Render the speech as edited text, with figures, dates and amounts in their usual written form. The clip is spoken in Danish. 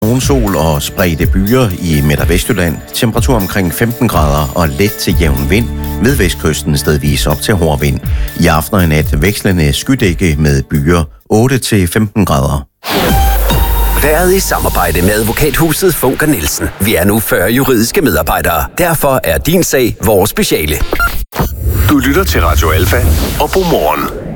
nogen sol og spredte byer i Midt- og Vestjylland. Temperatur omkring 15 grader og let til jævn vind. Ved vestkysten stedvis op til hård vind. I aften og i nat vekslende skydække med byer 8-15 grader. Været i samarbejde med advokathuset Funker Nielsen. Vi er nu 40 juridiske medarbejdere. Derfor er din sag vores speciale. Du lytter til Radio Alfa og Godmorgen.